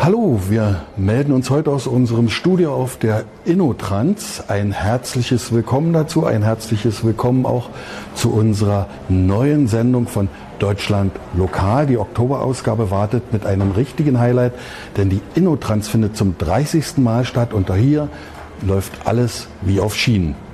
Hallo, wir melden uns heute aus unserem Studio auf der InnoTrans. Ein herzliches Willkommen dazu, ein herzliches Willkommen auch zu unserer neuen Sendung von Deutschland Lokal. Die Oktoberausgabe wartet mit einem richtigen Highlight, denn die InnoTrans findet zum 30. Mal statt und hier läuft alles wie auf Schienen.